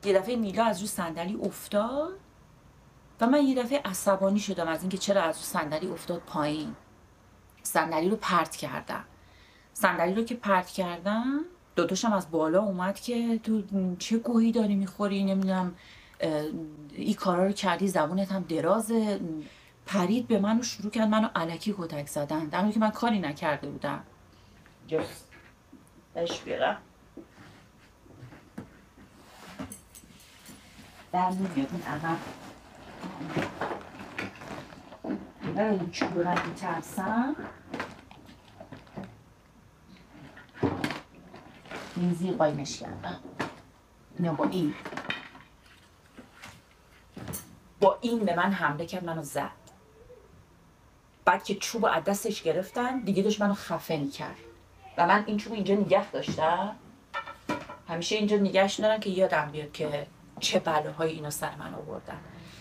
یه دفعه نیلا از رو صندلی افتاد و من یه دفعه عصبانی شدم از اینکه چرا از رو صندلی افتاد پایین. صندلی رو پرت کردم. صندلی رو که پرت کردم داداشم از بالا اومد که تو چه گویی داری میخوری، نمیدونم این کارا رو کردی، زبونت هم درازه. پرید به من و شروع کرد منو الکی کتک زدن، در حالی که من کاری نکرده بودم. جست اش بیرم در نمیاد این عقب این چوب رو میترسم. این زیر قایمش کردم. اینو با این به من حمله کرد، منو زد. بعد که چوب از دستش گرفتن دیگه داشت منو خفه می‌کرد و من این چوب اینجا نگه داشتم. همیشه اینجا نگهش دارم که یادم بیاد که چه بلاهایی اینا سر من آوردن.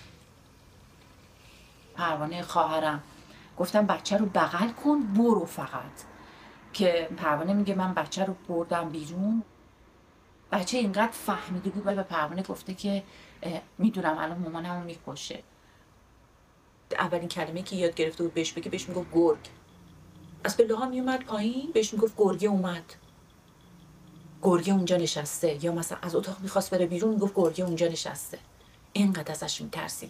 پروانه خواهرم گفتم بچه رو بغل کن برو فقط، که پروانه میگه من بچه رو بردم بیرون. بچه اینقدر فهمیده بود و به پروانه گفته که میدونم الان مامانم رو میکشه. اولین کلمه که یاد گرفته بود بهش بگه بهش میگفت گرگ. از پله‌ها میومد پایین بهش میگفت گرگه اومد، گرگه اونجا نشسته. یا مثلا از اتاق میخواست بره بیرون میگفت گرگه اونجا نشسته. اینقدر ازش میترسیم.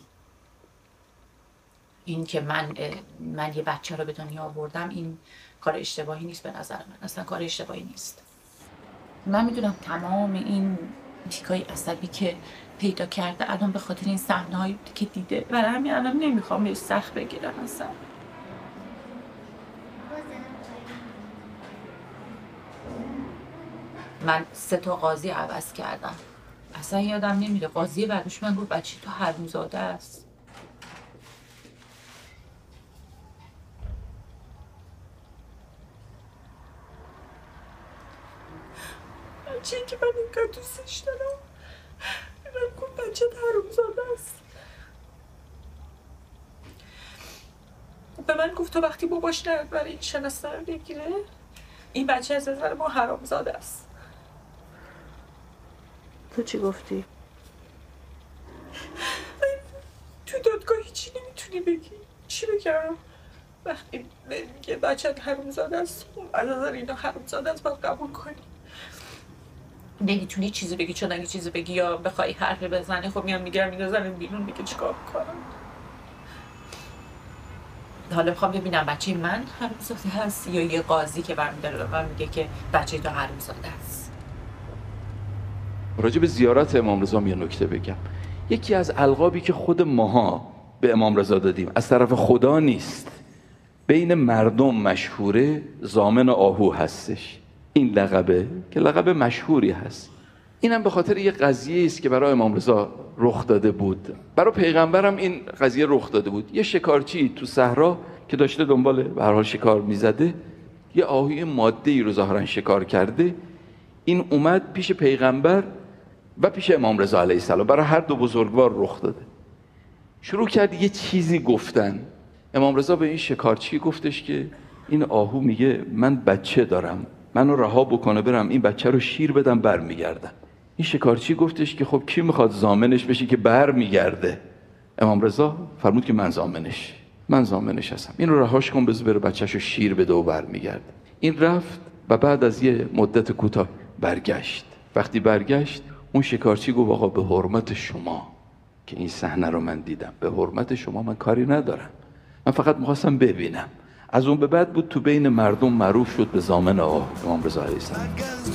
این که من یه بچه رو به دنیا آوردم این کار اشتباهی نیست، به نظر من اصلا کار اشتباهی نیست. من میدونم تمام این تیکای عصبی که پیدا کرده الان به خاطر این صحنه‌هایی که دیده، برای همین الان نمیخوام بهش سخت بگیرم. اصلا من 3 تا قاضی عوض کردم، اصلا یادم نمیره. قاضی بعدش من گفت بچه تو حرومزاده است. بچه که من اینقدر دوستش دارم من گفت بچه حرومزاده است. به من گفت تا وقتی باباش نرد برای این شناسه رو بگیره این بچه از نظر ما حرامزاده است. تو چی گفتی؟ تو دادگاه هیچی نمیتونی بگی. چی بگم؟ وقتی میگه بچه حرامزاده است از نظر اینا حرامزاده است باید قبول کنی. نمیتونی چیزی بگی، چون اگه چیزی بگی یا بخوای حرفی بزنی خب میگم میندازن بیرون، میگه چیکار کنم. حالا میخوام ببینم بچه من حرومزاده هست یا یه قاضی که برمی‌داره به من میگه که بچه تو حرومزاده است. راجع به زیارت امام رضا یه نکته بگم. یکی از القابی که خود ماها به امام رضا دادیم از طرف خدا نیست، بین مردم مشهوره، ضامن آهو هستش. این لقبه که لقب مشهوری هست. اینم به خاطر یه قضیه است که برای امام رضا رخ داده بود. برای پیغمبرم این قضیه رخ داده بود. یه شکارچی تو صحرا که داشته دنبال به هر حال شکار میزده، یه آهوی ماده‌ای رو ظاهرا شکار کرده. این اومد پیش پیغمبر و پیش امام رضا علیه السلام، برای هر دو بزرگوار رخ داده. شروع کرد یه چیزی گفتن. امام رضا به این شکارچی گفتش که این آهو میگه من بچه دارم، منو رها بکنه برم این بچه رو شیر بدم برمیگردم. این شکارچی گفتش که خب کی میخواد ضامنش بشه که برمیگرده؟ امام رضا فرمود که من ضامنش هستم، این رو رهاش کن بذار بره بچه‌شو شیر بده و برمیگرده. این رفت و بعد از یه مدت کوتاه برگشت. وقتی برگشت اون شکارچی گفت آقا به حرمت شما که این صحنه رو من دیدم، به حرمت شما من کاری ندارم، من فقط میخواستم ببینم. از اون به بعد بود تو بین مردم معروف شد به ضامن امام رضا علیه السلام.